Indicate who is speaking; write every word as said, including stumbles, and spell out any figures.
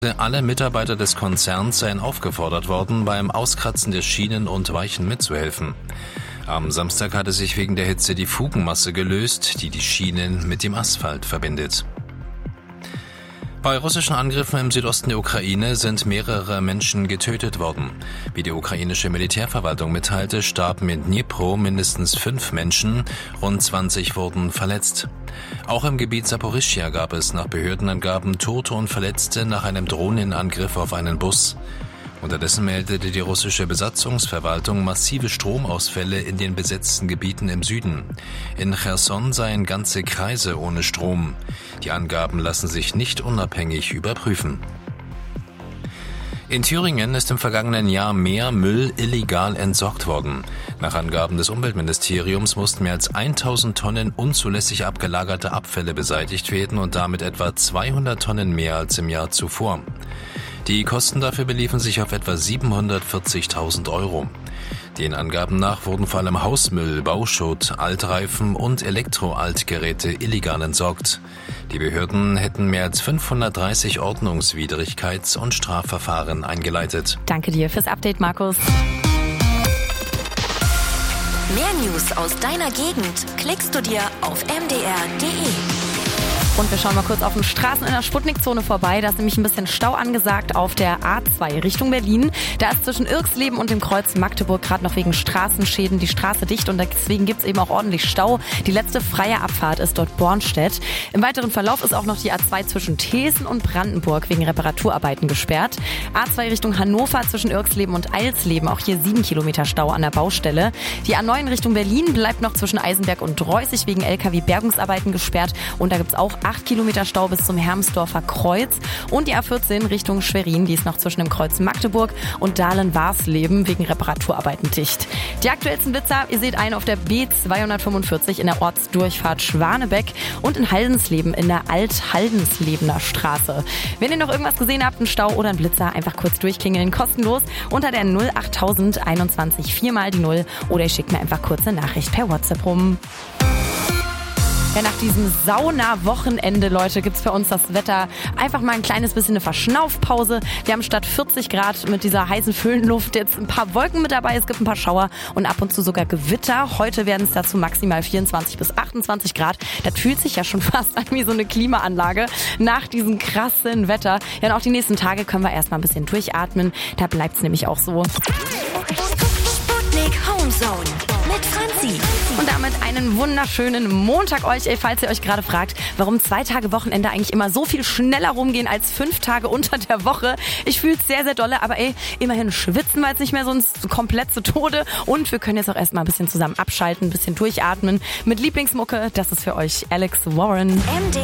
Speaker 1: Alle Mitarbeiter des Konzerns seien aufgefordert worden, beim Auskratzen der Schienen und Weichen mitzuhelfen. Am Samstag hatte sich wegen der Hitze die Fugenmasse gelöst, die die Schienen mit dem Asphalt verbindet. Bei russischen Angriffen im Südosten der Ukraine sind mehrere Menschen getötet worden. Wie die ukrainische Militärverwaltung mitteilte, starben in Dnipro mindestens fünf Menschen, rund zwanzig wurden verletzt. Auch im Gebiet Saporischschja gab es nach Behördenangaben Tote und Verletzte nach einem Drohnenangriff auf einen Bus. Unterdessen meldete die russische Besatzungsverwaltung massive Stromausfälle in den besetzten Gebieten im Süden. In Cherson seien ganze Kreise ohne Strom. Die Angaben lassen sich nicht unabhängig überprüfen. In Thüringen ist im vergangenen Jahr mehr Müll illegal entsorgt worden. Nach Angaben des Umweltministeriums mussten mehr als tausend Tonnen unzulässig abgelagerte Abfälle beseitigt werden und damit etwa zweihundert Tonnen mehr als im Jahr zuvor. Die Kosten dafür beliefen sich auf etwa siebenhundertvierzigtausend Euro. Den Angaben nach wurden vor allem Hausmüll, Bauschutt, Altreifen und Elektroaltgeräte illegal entsorgt. Die Behörden hätten mehr als fünfhundertdreißig Ordnungswidrigkeits- und Strafverfahren eingeleitet.
Speaker 2: Danke dir fürs Update, Markus.
Speaker 3: Mehr News aus deiner Gegend klickst du dir auf m d r punkt d e.
Speaker 2: Und wir schauen mal kurz auf den Straßen in der Sputnikzone vorbei. Da ist nämlich ein bisschen Stau angesagt auf der A zwei Richtung Berlin. Da ist zwischen Irxleben und dem Kreuz Magdeburg gerade noch wegen Straßenschäden die Straße dicht und deswegen gibt es eben auch ordentlich Stau. Die letzte freie Abfahrt ist dort Bornstedt. Im weiteren Verlauf ist auch noch die A zwei zwischen Thesen und Brandenburg wegen Reparaturarbeiten gesperrt. A zwei Richtung Hannover zwischen Irxleben und Eilsleben, auch hier sieben Kilometer Stau an der Baustelle. Die A neun Richtung Berlin bleibt noch zwischen Eisenberg und Reußig wegen L K W-Bergungsarbeiten gesperrt und da gibt es auch acht Kilometer Stau bis zum Hermsdorfer Kreuz. Und die A vierzehn Richtung Schwerin, die ist noch zwischen dem Kreuz Magdeburg und Dahlen-Warsleben wegen Reparaturarbeiten dicht. Die aktuellsten Blitzer, ihr seht einen auf der B zweihundertfünfundvierzig in der Ortsdurchfahrt Schwanebeck und in Haldensleben in der Alt-Haldenslebener Straße. Wenn ihr noch irgendwas gesehen habt, einen Stau oder einen Blitzer, einfach kurz durchklingeln, kostenlos unter der null achttausend einundzwanzig viermal die null oder ihr schickt mir einfach kurz eine Nachricht per WhatsApp rum. Ja, nach diesem Sauna-Wochenende, Leute, gibt's für uns das Wetter einfach mal ein kleines bisschen eine Verschnaufpause. Wir haben statt vierzig Grad mit dieser heißen Föhnluft jetzt ein paar Wolken mit dabei. Es gibt ein paar Schauer und ab und zu sogar Gewitter. Heute werden es dazu maximal vierundzwanzig bis achtundzwanzig Grad. Das fühlt sich ja schon fast an wie so eine Klimaanlage nach diesem krassen Wetter. Ja, und auch die nächsten Tage können wir erstmal ein bisschen durchatmen. Da bleibt's nämlich auch so.
Speaker 3: Sputnik Homezone mit Franzi.
Speaker 2: Und damit einen wunderschönen Montag euch, ey, falls ihr euch gerade fragt, warum zwei Tage Wochenende eigentlich immer so viel schneller rumgehen als fünf Tage unter der Woche. Ich fühle es sehr, sehr dolle, aber ey, immerhin schwitzen wir jetzt nicht mehr sonst komplett zu Tode und wir können jetzt auch erstmal ein bisschen zusammen abschalten, ein bisschen durchatmen mit Lieblingsmucke. Das ist für euch Alex Warren.
Speaker 3: M D